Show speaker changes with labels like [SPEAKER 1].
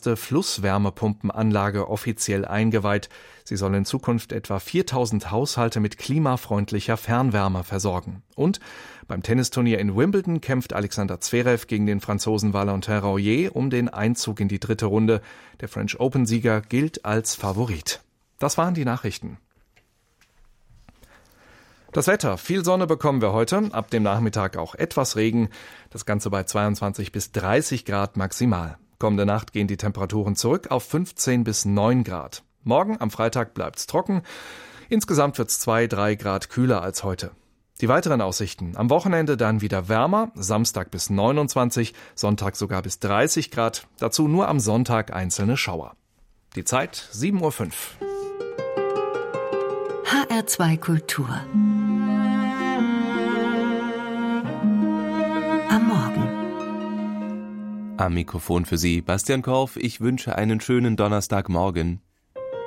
[SPEAKER 1] erste Flusswärmepumpenanlage offiziell eingeweiht. Sie soll in Zukunft etwa 4000 Haushalte mit klimafreundlicher Fernwärme versorgen. Und beim Tennisturnier in Wimbledon kämpft Alexander Zverev gegen den Franzosen Valentin Rouillet um den Einzug in die dritte Runde. Der French Open-Sieger gilt als Favorit. Das waren die Nachrichten. Das Wetter. Viel Sonne bekommen wir heute, ab dem Nachmittag auch etwas Regen. Das Ganze bei 22 bis 30 Grad maximal. Kommende Nacht gehen die Temperaturen zurück auf 15 bis 9 Grad. Morgen am Freitag bleibt's trocken. Insgesamt wird's 2-3 Grad kühler als heute. Die weiteren Aussichten. Am Wochenende dann wieder wärmer, Samstag bis 29, Sonntag sogar bis 30 Grad. Dazu nur am Sonntag einzelne Schauer. Die Zeit 7:05 Uhr.
[SPEAKER 2] HR2 Kultur. Am Morgen.
[SPEAKER 3] Am Mikrofon für Sie Bastian Korf. Ich wünsche einen schönen Donnerstagmorgen.